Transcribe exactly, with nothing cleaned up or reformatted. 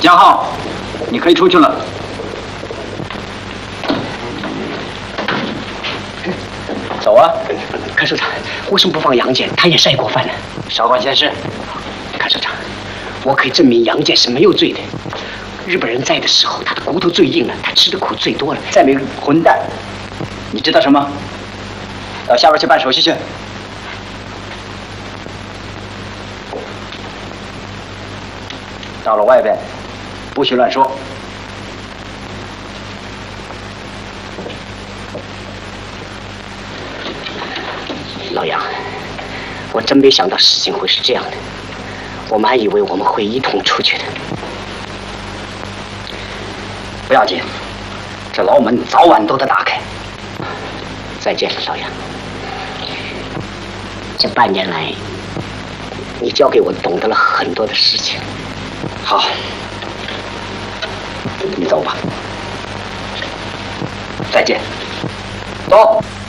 江浩，你可以出去了。走啊！ 看首长，为什么不放杨戬？他也太过分了。 少管闲事。 看首长，我可以证明杨戬是没有罪的。日本人在的时候，他的骨头最硬了，他吃的苦最多了。 再没混蛋！你知道什么？到下边去办手续去。到了外边，不许乱说。 老杨，我真没想到事情会是这样的。我们还以为我们会一同出去的。 不要紧，这牢门早晚都得打开。 再见，老杨。这半年来，你教给我懂得了很多的事情。 好，你走吧。再见。走。